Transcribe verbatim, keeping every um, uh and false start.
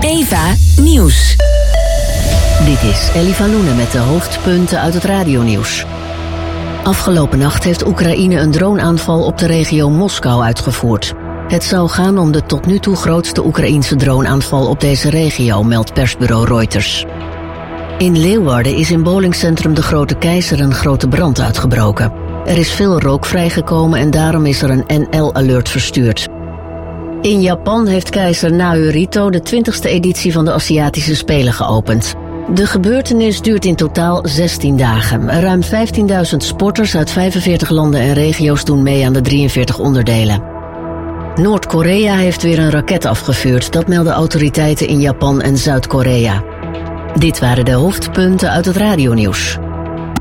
Eva Nieuws. Dit is Ellie van Loenen met de hoofdpunten uit het radionieuws. Afgelopen nacht heeft Oekraïne een droneaanval op de regio Moskou uitgevoerd. Het zou gaan om de tot nu toe grootste Oekraïense droneaanval op deze regio, meldt persbureau Reuters. In Leeuwarden is in bowlingcentrum De Grote Keizer een grote brand uitgebroken. Er is veel rook vrijgekomen en daarom is er een N L-alert verstuurd. In Japan heeft keizer Naruhito de twintigste editie van de Aziatische Spelen geopend. De gebeurtenis duurt in totaal zestien dagen. Ruim vijftienduizend sporters uit vijfenveertig landen en regio's doen mee aan de drieënveertig onderdelen. Noord-Korea heeft weer een raket afgevuurd, dat melden autoriteiten in Japan en Zuid-Korea. Dit waren de hoofdpunten uit het radionieuws.